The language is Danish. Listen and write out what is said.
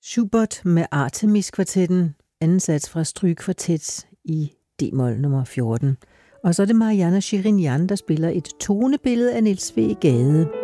Schubert med Artemis-kvartetten, anden sats fra Strygekvartet i d-mol nummer 14. Og så er det Marianna Shirinyan, der spiller et tonebillede af Niels W. Gade.